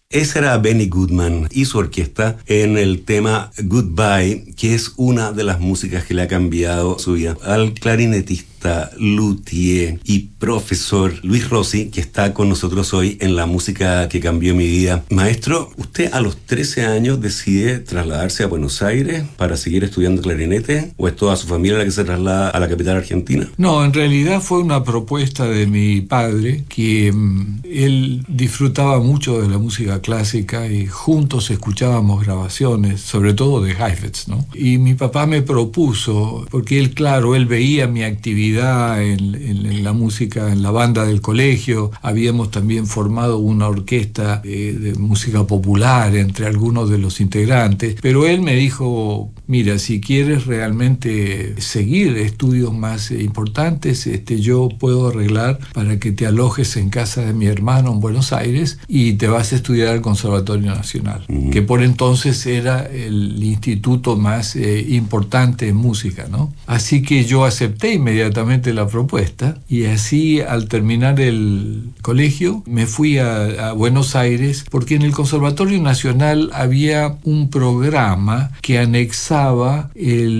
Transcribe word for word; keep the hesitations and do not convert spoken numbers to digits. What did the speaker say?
Ese era Benny Goodman y su orquesta en el tema Goodbye, que es una de las músicas que le ha cambiado su vida. Al clarinetista, luthier y profesor Luis Rossi, que está con nosotros hoy en La Música que Cambió Mi Vida. Maestro, usted a los trece años decide trasladarse a Buenos Aires para seguir estudiando clarinete, ¿o es toda su familia la que se traslada a la capital argentina? No, en realidad fue una propuesta de mi padre, que um, él disfrutaba mucho de la música clásica y juntos escuchábamos grabaciones, sobre todo de Heifetz, ¿no? Y mi papá me propuso, porque él, claro, él veía mi actividad en, en, en la música, en la banda del colegio. Habíamos también formado una orquesta eh, de música popular entre algunos de los integrantes, pero él me dijo: mira, si quieres realmente seguir estudios más importantes, este, yo puedo arreglar para que te alojes en casa de mi hermano en Buenos Aires y te vas a estudiar al Conservatorio Nacional, mm. que por entonces era el instituto más eh, importante en música, ¿no? Así que yo acepté inmediatamente la propuesta, y así, al terminar el colegio, me fui a, a Buenos Aires, porque en el Conservatorio Nacional había un programa que anexaba el